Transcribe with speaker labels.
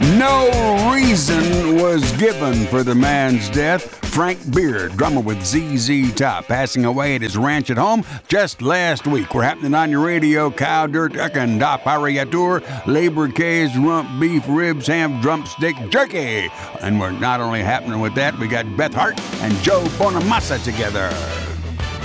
Speaker 1: No reason was given for the man's death. Frank Beard, drummer with ZZ Top, passing away at his ranch at home just last week. We're happening on your radio, cow, dirt, and da pariatur, labor case, rump, beef, ribs, ham, drumstick, jerky. And we're not only happening with that, we got Beth Hart and Joe Bonamassa together.